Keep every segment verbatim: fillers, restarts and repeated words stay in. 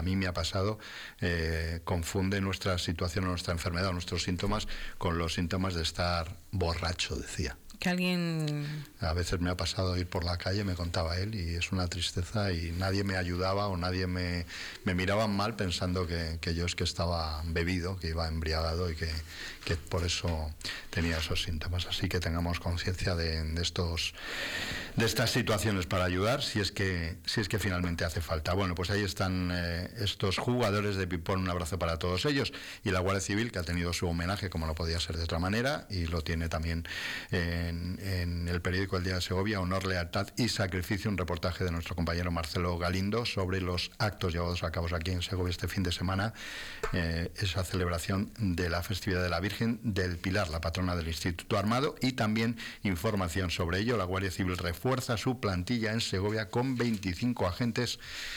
a mí me ha pasado, eh, confunde nuestra situación, nuestra enfermedad, nuestros síntomas con los síntomas de estar borracho, decía. Que alguien... A veces me ha pasado ir por la calle, me contaba él, y es una tristeza, y nadie me ayudaba o nadie me, me miraba mal pensando que, que yo es que estaba bebido, que iba embriagado y que, que por eso tenía esos síntomas. Así que tengamos conciencia de, de estos de estas situaciones para ayudar si es que si es que finalmente hace falta. Bueno, pues ahí están eh, estos jugadores de ping-pong, un abrazo para todos ellos, y la Guardia Civil, que ha tenido su homenaje como no podía ser de otra manera, y lo tiene también eh, En, en el periódico El Día de Segovia, Honor, Lealtad y Sacrificio, un reportaje de nuestro compañero Marcelo Galindo sobre los actos llevados a cabo aquí en Segovia este fin de semana, eh, esa celebración de la festividad de la Virgen del Pilar, la patrona del Instituto Armado, y también información sobre ello. La Guardia Civil refuerza su plantilla en Segovia con veinticinco agentes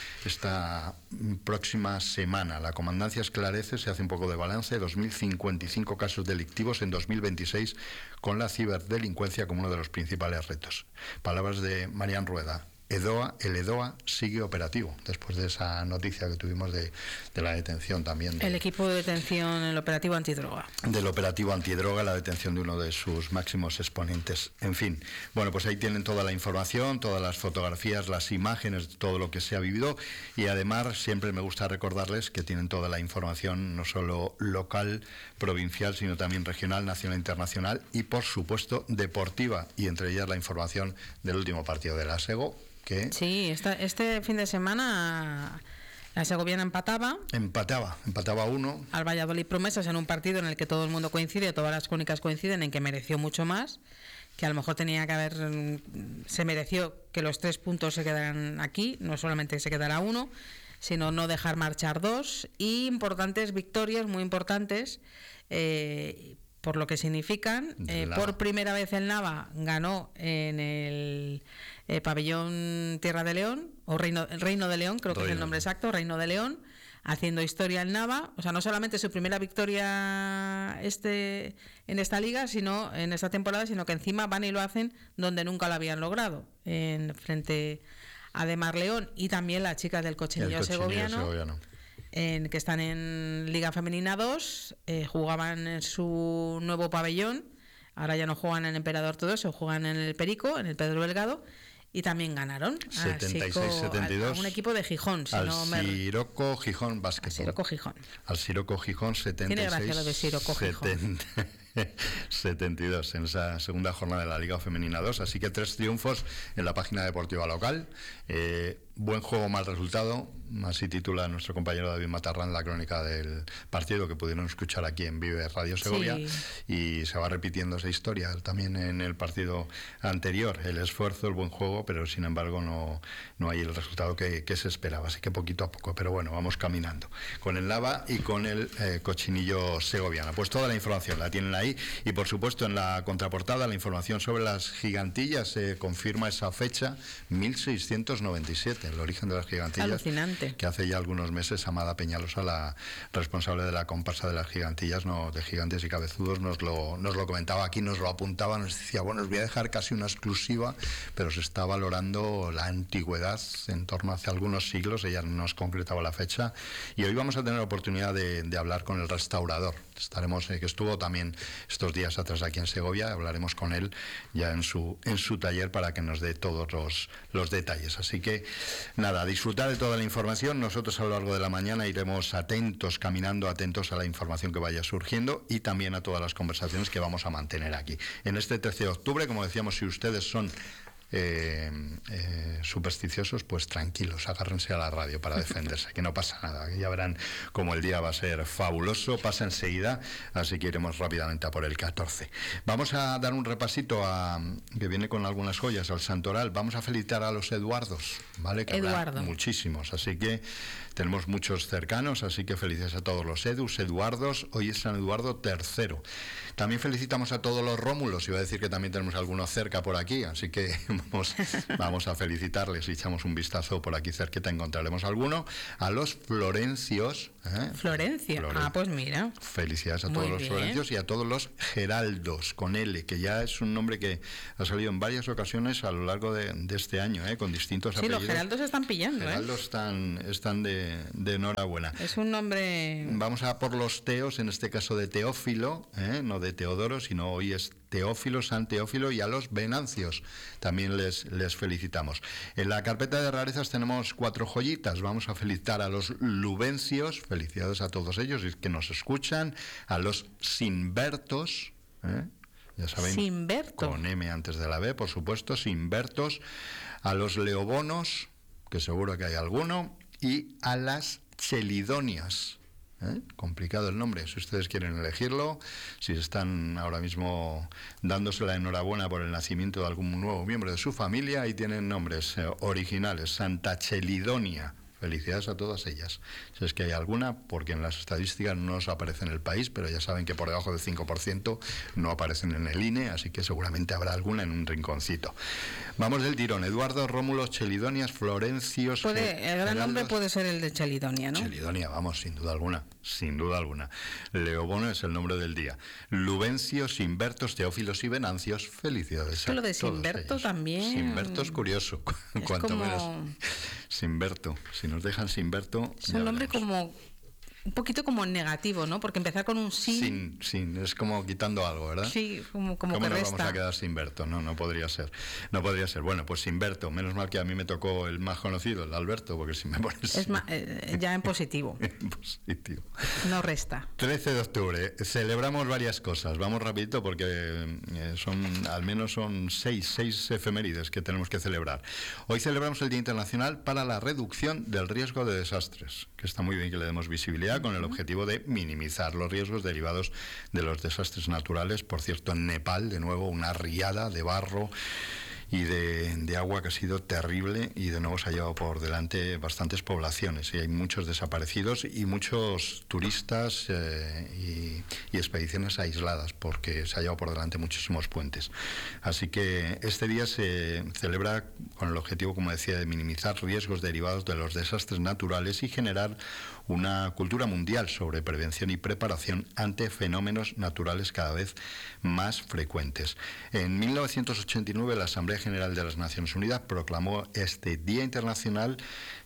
esta próxima semana. La comandancia esclarece, se hace un poco de balance, dos mil cincuenta y cinco casos delictivos en dos mil veintiséis, con la ciberdelincuencia como uno de los principales retos. Palabras de Marian Rueda. EDOA, el EDOA sigue operativo después de esa noticia que tuvimos de, de la detención también. De, el equipo de detención, el operativo antidroga. Del operativo antidroga, la detención de uno de sus máximos exponentes. En fin, bueno, pues ahí tienen toda la información, todas las fotografías, las imágenes, todo lo que se ha vivido, y además siempre me gusta recordarles que tienen toda la información, no solo local, provincial, sino también regional, nacional, internacional y por supuesto deportiva, y entre ellas la información del último partido de la Sego. ¿Qué? Sí, esta, este fin de semana la segoviana empataba. Empataba, empataba uno. Al Valladolid Promesas, en un partido en el que todo el mundo coincide, todas las crónicas coinciden en que mereció mucho más, que a lo mejor tenía que haber, se mereció que los tres puntos se quedaran aquí, no solamente se quedara uno, sino no dejar marchar dos, y importantes victorias, muy importantes, eh, por lo que significan. Eh, por primera vez el Nava ganó en el eh, pabellón Tierra de León, o Reino, Reino de León, creo Reino. que es el nombre exacto, Reino de León, haciendo historia el Nava. O sea, no solamente su primera victoria este en esta liga, sino en esta temporada, sino que encima van y lo hacen donde nunca lo habían logrado, en frente a De Mar León, y también las chicas del Cochinillo, Cochinillo Segoviano. segoviano. En, que están en Liga Femenina dos, eh, jugaban en su nuevo pabellón, ahora ya no juegan en el Emperador todo eso, juegan en el Perico, en el Pedro Delgado, y también ganaron setenta y seis setenta y dos a un equipo de Gijón, si al no me... Siroco Gijón Básquet. Al Siroco Gijón. Al Siroco Gijón setenta y seis. Tiene gracia lo de Siroco Gijón. setenta y dos en esa segunda jornada de la Liga Femenina dos, así que tres triunfos en la página deportiva local. Eh, buen juego, mal resultado, así titula nuestro compañero David Matarrán la crónica del partido que pudieron escuchar aquí en Vive Radio Segovia, sí. Y se va repitiendo esa historia también en el partido anterior, el esfuerzo, el buen juego, pero sin embargo no, no hay el resultado que, que se esperaba, así que poquito a poco, pero bueno, vamos caminando con el Nava y con el eh, Cochinillo Segoviano. Pues toda la información la tienen ahí. Y por supuesto en la contraportada la información sobre las gigantillas, se eh, confirma esa fecha, mil seiscientos noventa y siete, el origen de las gigantillas. Alucinante. Que hace ya algunos meses Amada Peñalosa, la responsable de la comparsa de las gigantillas, no, de Gigantes y Cabezudos, nos lo, nos lo comentaba aquí, nos lo apuntaba, nos decía, bueno, os voy a dejar casi una exclusiva, pero se está valorando la antigüedad en torno a hace algunos siglos, ella nos concretaba la fecha, y hoy vamos a tener la oportunidad de, de hablar con el restaurador. Estaremos, eh, que estuvo también estos días atrás aquí en Segovia, hablaremos con él ya en su en su taller para que nos dé todos los, los detalles. Así que nada, disfrutar de toda la información. Nosotros a lo largo de la mañana iremos atentos, caminando atentos a la información que vaya surgiendo y también a todas las conversaciones que vamos a mantener aquí. En este trece de octubre, como decíamos, si ustedes son Eh, eh, supersticiosos, pues tranquilos, agárrense a la radio para defenderse, que no pasa nada, que ya verán cómo el día va a ser fabuloso, pasa enseguida, así que iremos rápidamente a por el catorce. Vamos a dar un repasito a, que viene con algunas joyas, al Santoral. Vamos a felicitar a los Eduardos, ¿vale? Que Eduardo. Muchísimos, así que tenemos muchos cercanos, así que felices a todos los Edus, Eduardos. Hoy es San Eduardo tercero. También felicitamos a todos los Rómulos, iba a decir que también tenemos algunos cerca por aquí, así que vamos, vamos a felicitarles y echamos un vistazo por aquí cerquita, encontraremos alguno. A los Florencios. ¿eh? Florencia, Floren... ah, pues mira. Felicidades a todos Muy los bien. Florencios y a todos los Geraldos, con L, que ya es un nombre que ha salido en varias ocasiones a lo largo de, de este año, ¿eh? Con distintos sí, apellidos. Sí, los Geraldos están pillando. Geraldos ¿eh? están, están de, de enhorabuena. Es un nombre... Vamos a por los Teos, en este caso de Teófilo, ¿eh? No de Teodoro, sino hoy es Teófilo, San Teófilo, y a los Venancios también les, les felicitamos. En la carpeta de rarezas tenemos cuatro joyitas. Vamos a felicitar a los Lubencios, felicidades a todos ellos que nos escuchan, a los Sinbertos, ¿eh? Ya saben, Sinberto. Con M antes de la B, por supuesto, Sinbertos, a los Leobonos, que seguro que hay alguno, y a las Chelidonias. ¿Eh? Complicado el nombre, si ustedes quieren elegirlo, si están ahora mismo dándose la enhorabuena por el nacimiento de algún nuevo miembro de su familia, ahí tienen nombres eh, originales. Santa Chelidonia, felicidades a todas ellas. Si es que hay alguna, porque en las estadísticas no nos aparece en el país, pero ya saben que por debajo del cinco por ciento no aparecen en el I N E, así que seguramente habrá alguna en un rinconcito. Vamos del tirón. Eduardo, Rómulo, Chelidonias, Florencios... Puede, el gran Geraldos. Nombre puede ser el de Chelidonia, ¿no? Chelidonia, vamos, sin duda alguna, sin duda alguna. Leobono es el nombre del día. Lubencio, Sinbertos, Teófilos y Venancios, felicidades. Pero lo de Sinberto también... Sinberto es curioso, es cuanto como... menos. Sinberto, si nos dejan Sinberto... Es un nombre como... un poquito como negativo, ¿no? Porque empezar con un sin... Sin, sin, es como quitando algo, ¿verdad? Sí, como, como ¿Cómo que nos resta? vamos a quedar sin Berto? No, no podría ser. No podría ser. Bueno, pues sin Berto. Menos mal que a mí me tocó el más conocido, el Alberto, porque si me pones... Es ma- eh, ya en positivo. En positivo. No resta. trece de octubre. Celebramos varias cosas. Vamos rapidito porque eh, son, al menos son seis, seis efemérides que tenemos que celebrar. Hoy celebramos el Día Internacional para la Reducción del Riesgo de Desastres, que está muy bien que le demos visibilidad con el objetivo de minimizar los riesgos derivados de los desastres naturales. Por cierto, en Nepal, de nuevo, una riada de barro y de, de agua que ha sido terrible, y de nuevo se ha llevado por delante bastantes poblaciones y hay muchos desaparecidos y muchos turistas eh, y, y expediciones aisladas, porque se ha llevado por delante muchísimos puentes. Así que este día se celebra con el objetivo, como decía, de minimizar riesgos derivados de los desastres naturales y generar una cultura mundial sobre prevención y preparación ante fenómenos naturales cada vez más frecuentes. En mil novecientos ochenta y nueve la Asamblea General de las Naciones Unidas proclamó este Día Internacional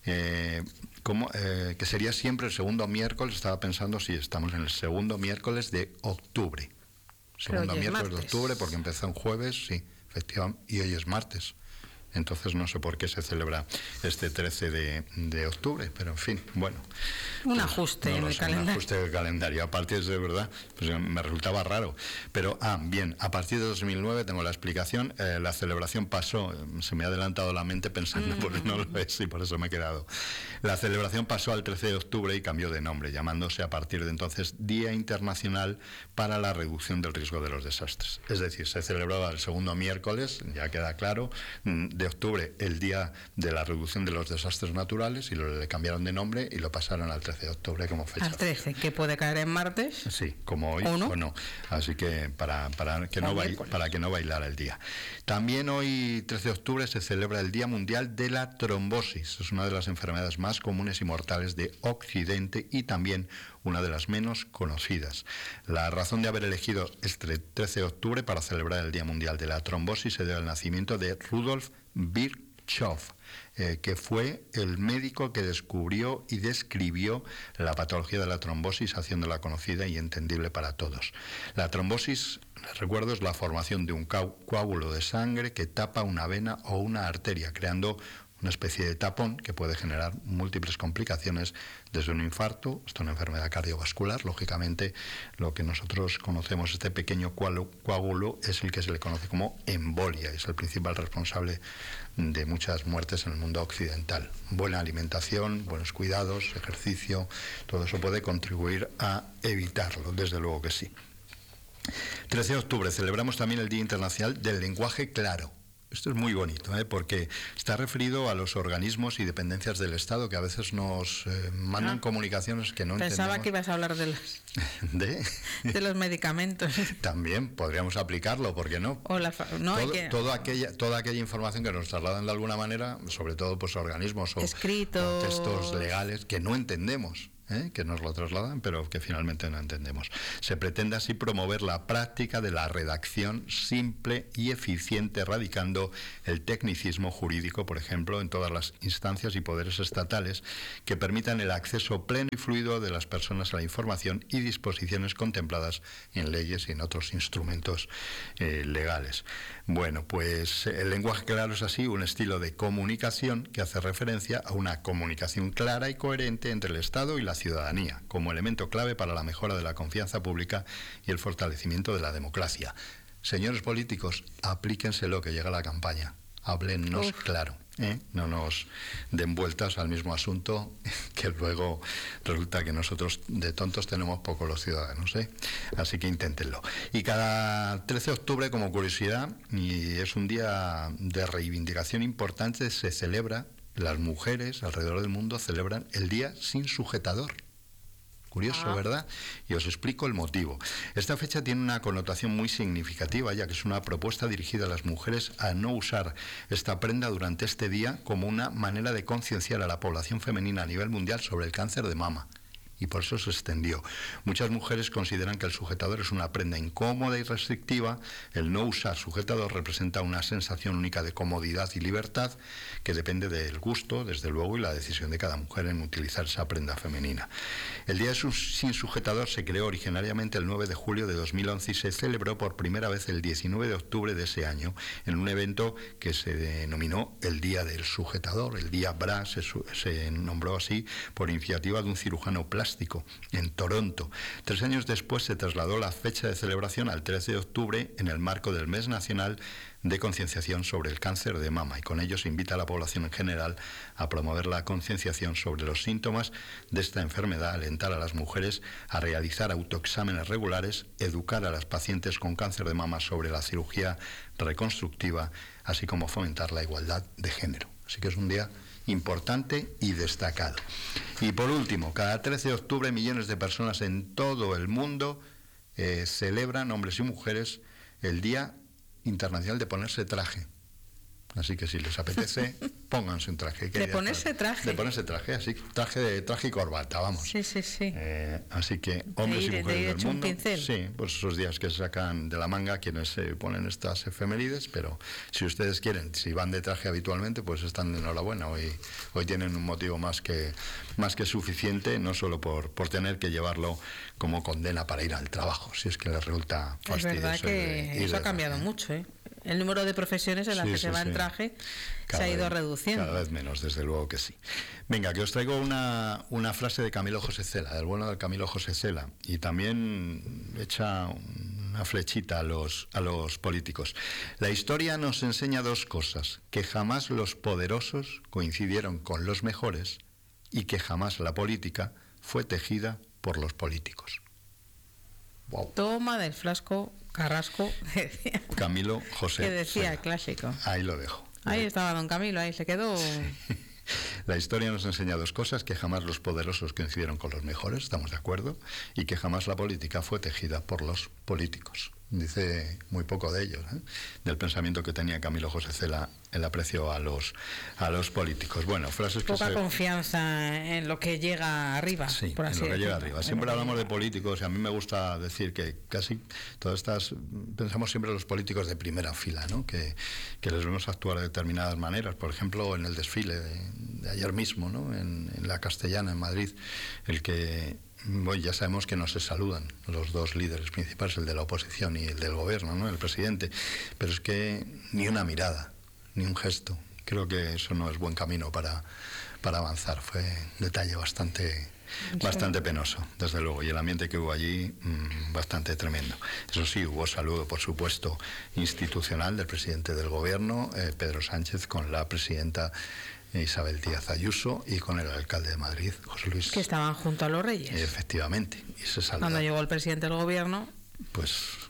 eh, como, eh, que sería siempre el segundo miércoles. Estaba pensando si estamos en el segundo miércoles de octubre. Segundo miércoles de octubre, porque empezó un jueves, sí, efectivamente, y hoy es martes. Entonces no sé por qué se celebra este trece de octubre, pero en fin, bueno. Un pues, ajuste no en el sé, calendario. Un ajuste del calendario. A partir de verdad, pues me resultaba raro. Pero, ah, bien, a partir de dos mil nueve tengo la explicación. Eh, la celebración pasó, se me ha adelantado la mente pensando, mm. porque no lo es y por eso me he quedado. La celebración pasó al trece de octubre y cambió de nombre, llamándose a partir de entonces Día Internacional para la Reducción del Riesgo de los Desastres. Es decir, se celebraba el segundo miércoles, ya queda claro, de octubre, el Día de la Reducción de los Desastres Naturales, y lo le cambiaron de nombre y lo pasaron al trece de octubre como fecha. Al trece, que puede caer en martes. Sí, como hoy o no. O no. Así que para, para, que no bail, para que no bailara el día. También hoy, trece de octubre, se celebra el Día Mundial de la Trombosis. Es una de las enfermedades más comunes y mortales de Occidente y también una de las menos conocidas. La razón de haber elegido este trece de octubre para celebrar el Día Mundial de la Trombosis se debe al nacimiento de Rudolf Virchow, eh, que fue el médico que descubrió y describió la patología de la trombosis, haciéndola conocida y entendible para todos. La trombosis, les recuerdo, es la formación de un coágulo de sangre que tapa una vena o una arteria, creando una especie de tapón que puede generar múltiples complicaciones, desde un infarto hasta una enfermedad cardiovascular. Lógicamente, lo que nosotros conocemos, este pequeño coágulo, es el que se le conoce como embolia, es el principal responsable de muchas muertes en el mundo occidental. Buena alimentación, buenos cuidados, ejercicio, todo eso puede contribuir a evitarlo, desde luego que sí. trece de octubre celebramos también el Día Internacional del Lenguaje Claro. Esto es muy bonito, ¿eh? Porque está referido a los organismos y dependencias del Estado que a veces nos eh, mandan ah, comunicaciones que no pensaba entendemos. Pensaba que ibas a hablar de los, ¿De? de los medicamentos. También podríamos aplicarlo, ¿por qué no? O la, no todo, que... toda, aquella, toda aquella información que nos trasladan de alguna manera, sobre todo pues organismos o, Escritos. o textos legales que no entendemos. ¿Eh? que nos lo trasladan, pero que finalmente no entendemos. Se pretende así promover la práctica de la redacción simple y eficiente, erradicando el tecnicismo jurídico, por ejemplo, en todas las instancias y poderes estatales, que permitan el acceso pleno y fluido de las personas a la información y disposiciones contempladas en leyes y en otros instrumentos eh, legales. Bueno, pues el lenguaje claro es así un estilo de comunicación que hace referencia a una comunicación clara y coherente entre el Estado y la ciudadanía, como elemento clave para la mejora de la confianza pública y el fortalecimiento de la democracia. Señores políticos, aplíquenselo que llega la campaña. Háblennos Uf. claro, ¿eh? No nos den vueltas al mismo asunto, que luego resulta que nosotros de tontos tenemos poco los ciudadanos, ¿eh? Así que inténtenlo. Y cada trece de octubre, como curiosidad, y es un día de reivindicación importante, se celebra, las mujeres alrededor del mundo celebran el Día Sin Sujetador. Curioso, ah. ¿verdad? Y os explico el motivo. Esta fecha tiene una connotación muy significativa, ya que es una propuesta dirigida a las mujeres a no usar esta prenda durante este día como una manera de concienciar a la población femenina a nivel mundial sobre el cáncer de mama. Y por eso se extendió. Muchas mujeres consideran que el sujetador es una prenda incómoda y restrictiva. El no usar sujetador representa una sensación única de comodidad y libertad que depende del gusto, desde luego, y la decisión de cada mujer en utilizar esa prenda femenina. El Día Sin Sujetador se creó originariamente el nueve de julio de dos mil once y se celebró por primera vez el diecinueve de octubre de ese año en un evento que se denominó el Día del Sujetador. El Día B R A se, se nombró así por iniciativa de un cirujano plástico en Toronto. Tres años después se trasladó la fecha de celebración al trece de octubre en el marco del Mes Nacional de Concienciación sobre el Cáncer de Mama, y con ello se invita a la población en general a promover la concienciación sobre los síntomas de esta enfermedad, alentar a las mujeres a realizar autoexámenes regulares, educar a las pacientes con cáncer de mama sobre la cirugía reconstructiva, así como fomentar la igualdad de género. Así que es un día importante y destacado. Y por último, cada trece de octubre millones de personas en todo el mundo eh, celebran, hombres y mujeres, el Día Internacional de ponerse traje. Así que si les apetece, pónganse un traje. De ponerse traje. De ponerse traje, así, traje de traje y corbata, vamos. Sí, sí, sí. Eh, así que hombres de ir, y mujeres de del mundo. Un pincel. Sí, pues esos días que se sacan de la manga quienes se ponen estas efemérides, pero si ustedes quieren, si van de traje habitualmente, pues están de enhorabuena. Hoy, hoy tienen un motivo más que, más que suficiente, no solo por, por tener que llevarlo como condena para ir al trabajo, si es que les resulta fastidioso. Es verdad que eso ha cambiado traje. mucho, ¿eh? El número de profesiones en las sí, que sí, se va sí. en traje cada se ha ido vez, reduciendo. Cada vez menos, desde luego que sí. Venga, que os traigo una, una frase de Camilo José Cela, del bueno de Camilo José Cela, y también echa una flechita a los, a los políticos. La historia nos enseña dos cosas: que jamás los poderosos coincidieron con los mejores y que jamás la política fue tejida por los políticos. Wow. Toma del flasco Carrasco. Camilo José que decía Cela. El clásico. Ahí lo dejo. Ahí estaba don Camilo, ahí se quedó. Sí. La historia nos enseña dos cosas: que jamás los poderosos coincidieron con los mejores, estamos de acuerdo, y que jamás la política fue tejida por los políticos. Dice muy poco de ellos, ¿eh? Del pensamiento que tenía Camilo José Cela, el aprecio a los a los políticos. Bueno, frases Poca que se... confianza en lo que llega arriba. Sí, por así en lo que decirlo. llega arriba. Siempre hablamos de políticos y a mí me gusta decir que casi todas estas, pensamos siempre en los políticos de primera fila, ¿no? Que, que les vemos actuar de determinadas maneras. Por ejemplo, en el desfile de, de ayer mismo, ¿no? En, en la Castellana, en Madrid, el que... Bueno, ya sabemos que no se saludan los dos líderes principales, el de la oposición y el del gobierno, ¿no? El presidente, pero es que ni una mirada, ni un gesto. Creo que eso no es buen camino para, para avanzar. Fue un detalle bastante, bastante penoso, desde luego, y el ambiente que hubo allí, mmm, bastante tremendo. Eso sí, hubo saludo, por supuesto, institucional del presidente del gobierno, eh, Pedro Sánchez, con la presidenta Isabel Díaz Ayuso y con el alcalde de Madrid, José Luis. Que estaban junto a los Reyes. Efectivamente. Y se Cuando llegó el presidente del gobierno. Pues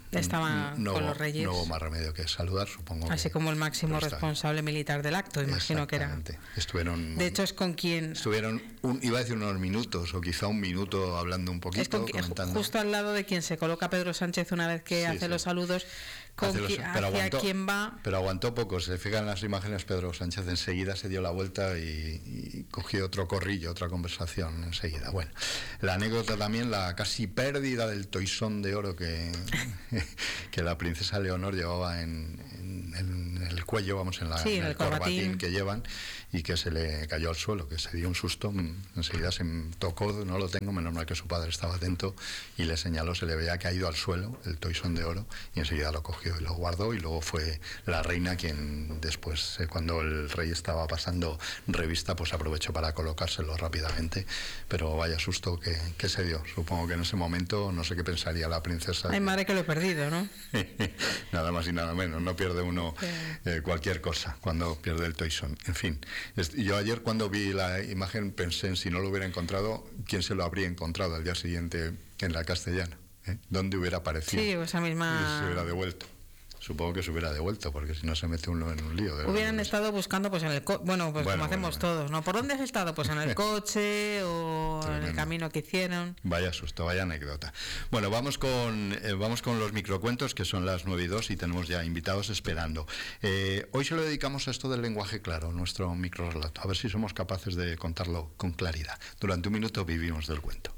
estaba no, con los Reyes. No hubo más remedio que saludar, supongo. Así que, como el máximo responsable militar del acto, imagino que era. Estuvieron. De hecho, es con quien. Estuvieron, un, iba a decir unos minutos, o quizá un minuto hablando un poquito. Es con, comentando. Justo al lado de quien se coloca Pedro Sánchez una vez que sí, hace sí. los saludos. Con los, qui, pero hacia aguantó, quien va. Pero aguantó poco. Se fijan en las imágenes, Pedro Sánchez enseguida se dio la vuelta y, y cogió otro corrillo, otra conversación enseguida. Bueno, la anécdota también, la casi pérdida del toisón de oro que, que la princesa Leonor llevaba en, en, en el cuello, vamos, en, la, sí, en el, el corbatín. corbatín que llevan, y que se le cayó al suelo, que se dio un susto, enseguida se tocó, no lo tengo, menos mal que su padre estaba atento y le señaló, se le veía caído al suelo el toisón de oro y enseguida lo cogió y lo guardó, y luego fue la reina quien después, eh, cuando el rey estaba pasando revista, pues aprovechó para colocárselo rápidamente, pero vaya susto que, que se dio. Supongo que en ese momento no sé qué pensaría la princesa. Ay, madre, que lo he perdido, ¿no? Nada más y nada menos, no pierde uno eh, cualquier cosa cuando pierde el toisón. En fin, yo ayer cuando vi la imagen pensé en, si no lo hubiera encontrado, ¿quién se lo habría encontrado al día siguiente en la Castellana? ¿Eh? ¿Dónde hubiera aparecido? Sí, esa misma... Y se hubiera devuelto. Supongo que se hubiera devuelto, porque si no se mete uno en un lío. Hubieran estado buscando pues en el coche, bueno, pues bueno, como hacemos bueno, bueno. todos, ¿no? ¿Por dónde has estado? Pues en el coche o Tremendo. En el camino que hicieron. Vaya susto, vaya anécdota. Bueno, vamos con eh, vamos con los microcuentos, que son las nueve y dos, y tenemos ya invitados esperando. Eh, hoy se lo dedicamos a esto del lenguaje claro, nuestro microrelato, a ver si somos capaces de contarlo con claridad. Durante un minuto vivimos del cuento.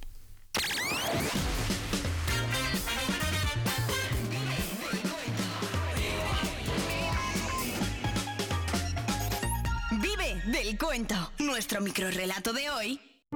Del cuento, nuestro microrrelato de hoy.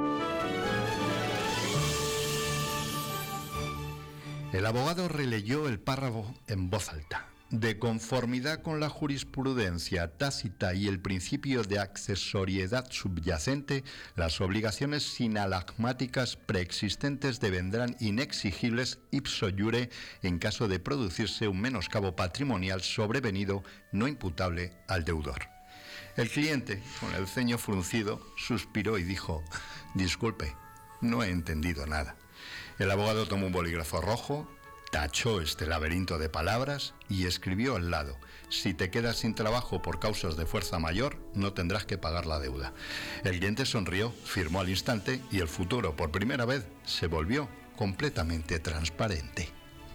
El abogado releyó el párrafo en voz alta. De conformidad con la jurisprudencia tácita y el principio de accesoriedad subyacente, las obligaciones sinalagmáticas preexistentes devendrán inexigibles ipso iure en caso de producirse un menoscabo patrimonial sobrevenido no imputable al deudor. El cliente, con el ceño fruncido, suspiró y dijo: disculpe, no he entendido nada. El abogado tomó un bolígrafo rojo, tachó este laberinto de palabras y escribió al lado: si te quedas sin trabajo por causas de fuerza mayor, no tendrás que pagar la deuda. El cliente sonrió, firmó al instante y el futuro, por primera vez, se volvió completamente transparente.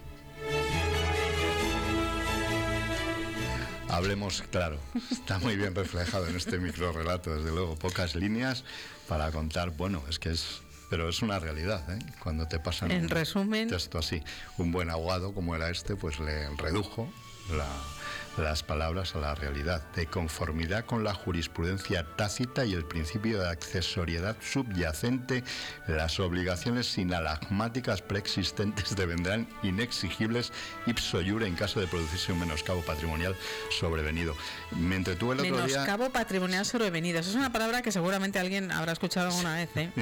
Hablemos claro, está muy bien reflejado en este microrrelato, desde luego, pocas líneas para contar, bueno, es que es, pero es una realidad, ¿eh? Cuando te pasan en un resumen, texto así, un buen abogado como era este, pues le redujo la, las palabras a la realidad, de conformidad con la jurisprudencia tácita y el principio de accesoriedad subyacente, las obligaciones sinalagmáticas preexistentes devendrán inexigibles ipso iure en caso de producirse un menoscabo patrimonial sobrevenido. Me entretuve el otro menoscabo día... Menoscabo patrimonial sobrevenido. Eso es una palabra que seguramente alguien habrá escuchado alguna vez, ¿eh?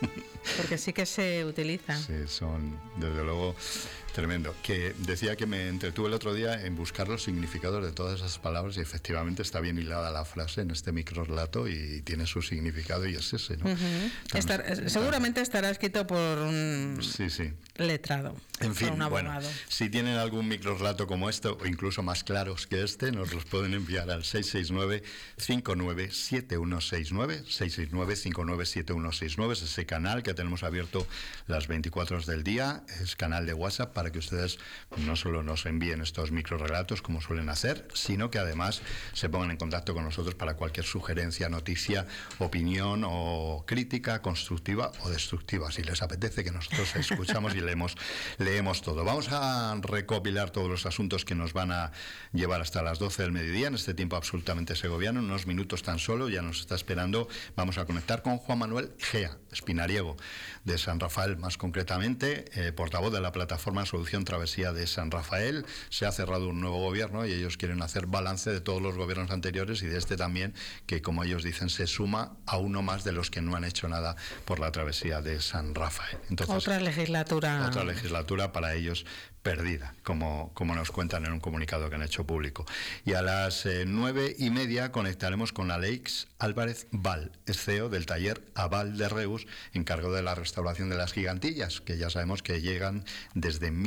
Porque sí que se utiliza. Sí, son, desde luego... Tremendo. Que decía que me entretuve el otro día en buscar los significados de todas esas palabras y efectivamente está bien hilada la frase en este microrelato y tiene su significado y es ese, ¿no? Uh-huh. Estar, tan, seguramente tan... estará escrito por un sí, sí. letrado. En fin, por un bueno, abogado. Si tienen algún microrelato como este o incluso más claros que este, nos los pueden enviar al seis seis nueve, cinco nueve siete uno seis nueve, seis seis nueve, cinco nueve siete uno seis nueve, es ese canal que tenemos abierto las veinticuatro horas del día, es canal de WhatsApp para que ustedes no solo nos envíen estos microrelatos como suelen hacer, sino que además se pongan en contacto con nosotros para cualquier sugerencia, noticia, opinión o crítica constructiva o destructiva, si les apetece, que nosotros escuchamos y leemos, leemos todo. Vamos a recopilar todos los asuntos que nos van a llevar hasta las doce del mediodía en este tiempo absolutamente segoviano, en unos minutos tan solo, ya nos está esperando. Vamos a conectar con Juan Manuel Gea, espinariego de San Rafael, más concretamente, eh, portavoz de la plataforma Solución Travesía de San Rafael. Se ha cerrado un nuevo gobierno y ellos quieren hacer balance de todos los gobiernos anteriores y de este también, que como ellos dicen se suma a uno más de los que no han hecho nada por la travesía de San Rafael. Entonces, otra legislatura otra legislatura para ellos perdida, como, como nos cuentan en un comunicado que han hecho público. Y a las eh, nueve y media conectaremos con Aleix Álvarez Val, es C E O del taller Aval de Reus, encargado de la restauración de las gigantillas, que ya sabemos que llegan desde mil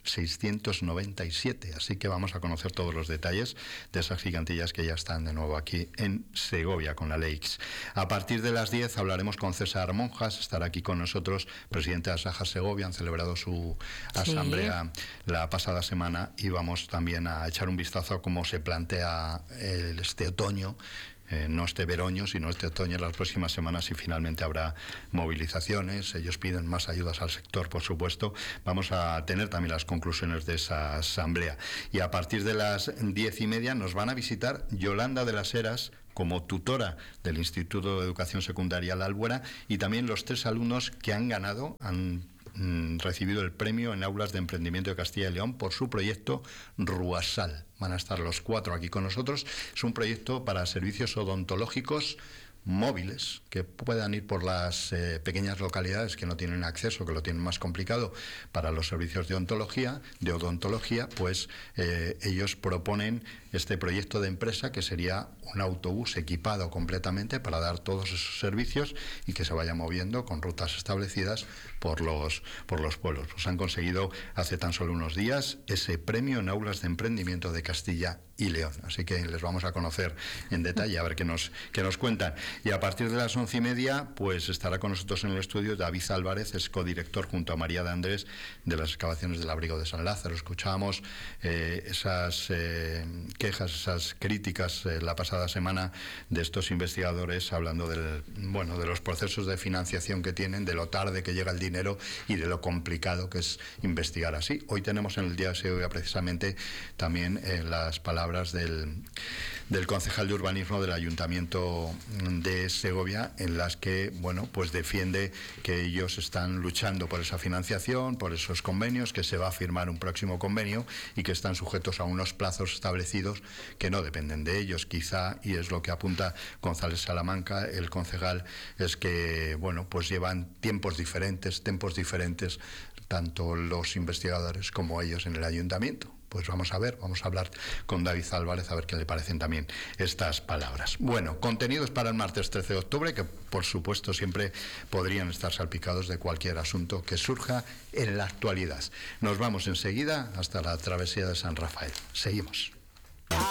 seiscientos noventa y siete. Así que vamos a conocer todos los detalles de esas gigantillas que ya están de nuevo aquí en Segovia con la Leix. A partir de las diez hablaremos con César Monjas, estará aquí con nosotros, presidente de Asaja Segovia. Han celebrado su asamblea sí. la pasada semana y vamos también a echar un vistazo a cómo se plantea el, este otoño. Eh, no este veroño, sino este otoño, en las próximas semanas, y finalmente habrá movilizaciones. Ellos piden más ayudas al sector, por supuesto. Vamos a tener también las conclusiones de esa asamblea. Y a partir de las diez y media nos van a visitar Yolanda de las Heras, como tutora del Instituto de Educación Secundaria La Albuera, y también los tres alumnos que han ganado, han recibido el premio en Aulas de Emprendimiento de Castilla y León por su proyecto Ruasal. Van a estar los cuatro aquí con nosotros. Es un proyecto para servicios odontológicos móviles que puedan ir por las eh, pequeñas localidades que no tienen acceso, que lo tienen más complicado para los servicios de odontología, de odontología, pues eh, ellos proponen este proyecto de empresa que sería un autobús equipado completamente para dar todos esos servicios y que se vaya moviendo con rutas establecidas por los, por los pueblos. Pues han conseguido hace tan solo unos días ese premio en Aulas de Emprendimiento de Castilla y León. Así que les vamos a conocer en detalle, a ver qué nos, qué nos cuentan. Y a partir de las once y media, pues estará con nosotros en el estudio David Álvarez, es codirector junto a María de Andrés de las excavaciones del Abrigo de San Lázaro. Escuchábamos eh, esas eh, quejas, esas críticas eh, la pasada semana de estos investigadores hablando del, bueno, de los procesos de financiación que tienen, de lo tarde que llega el dinero y de lo complicado que es investigar así. Hoy tenemos en el día de Segovia precisamente también eh, las palabras del, del concejal de urbanismo del Ayuntamiento de Segovia, en las que, bueno, pues defiende que ellos están luchando por esa financiación, por esos convenios, que se va a firmar un próximo convenio y que están sujetos a unos plazos establecidos que no dependen de ellos, quizá, y es lo que apunta González Salamanca, el concejal, es que, bueno, pues llevan tiempos diferentes, tiempos diferentes, tanto los investigadores como ellos en el ayuntamiento. Pues vamos a ver, vamos a hablar con David Álvarez a ver qué le parecen también estas palabras. Bueno, contenidos para el martes trece de octubre, que por supuesto siempre podrían estar salpicados de cualquier asunto que surja en la actualidad. Nos vamos enseguida hasta la travesía de San Rafael. Seguimos.